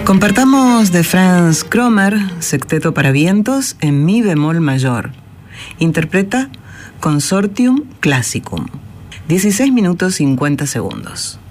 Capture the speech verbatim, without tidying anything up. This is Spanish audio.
Compartamos de Franz Kromer, Secteto para vientos en mi bemol mayor. Interpreta Consortium Classicum. dieciséis minutos cincuenta segundos.